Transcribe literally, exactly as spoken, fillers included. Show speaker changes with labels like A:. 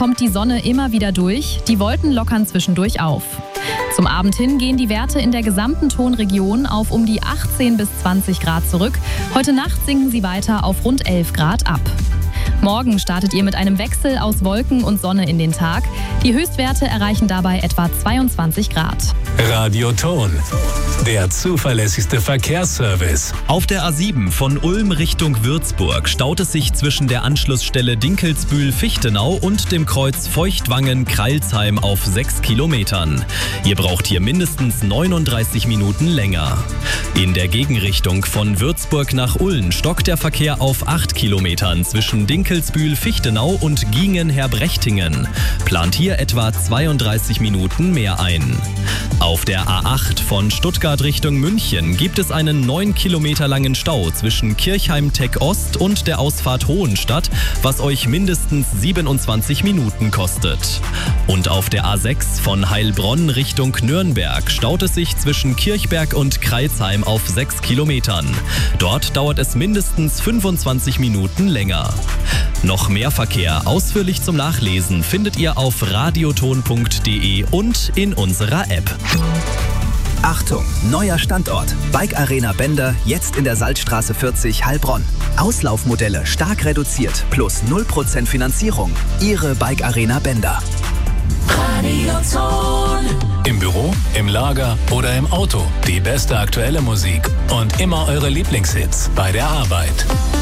A: kommt die Sonne immer wieder durch, die Wolken lockern zwischendurch auf. Zum Abend hin gehen die Werte in der gesamten Tonregion auf um die achtzehn bis zwanzig Grad zurück. Heute Nacht sinken sie weiter auf rund elf Grad ab. Morgen startet ihr mit einem Wechsel aus Wolken und Sonne in den Tag. Die Höchstwerte erreichen dabei etwa zweiundzwanzig Grad.
B: Radioton, der zuverlässigste Verkehrsservice.
C: Auf der A sieben von Ulm Richtung Würzburg staut es sich zwischen der Anschlussstelle Dinkelsbühl-Fichtenau und dem Kreuz Feuchtwangen-Kreilsheim auf sechs Kilometern. Ihr braucht hier mindestens neununddreißig Minuten länger. In der Gegenrichtung von Würzburg nach Ulm stockt der Verkehr auf acht Kilometern zwischen Dinkelsbühl-Fichtenau und Giengen-Herbrechtingen. Plant hier etwa zweiunddreißig Minuten mehr ein. Auf der A acht von Stuttgart Richtung München gibt es einen neun Kilometer langen Stau zwischen Kirchheim-Tech Ost und der Ausfahrt Hohenstadt, was euch mindestens siebenundzwanzig Minuten kostet. Und auf der A sechs von Heilbronn Richtung Nürnberg staut es sich zwischen Kirchberg und Kreilsheim auf sechs Kilometern. Dort dauert es mindestens fünfundzwanzig Minuten länger. Noch mehr Verkehr ausführlich zum Nachlesen findet ihr auf radioton punkt de und in unserer App.
D: Achtung, neuer Standort. Bike Arena Bender, jetzt in der Salzstraße vierzig Heilbronn. Auslaufmodelle stark reduziert, plus null Prozent Finanzierung. Ihre Bike Arena Bender.
B: Radioton. Im Büro, im Lager oder im Auto. Die beste aktuelle Musik und immer eure Lieblingshits bei der Arbeit.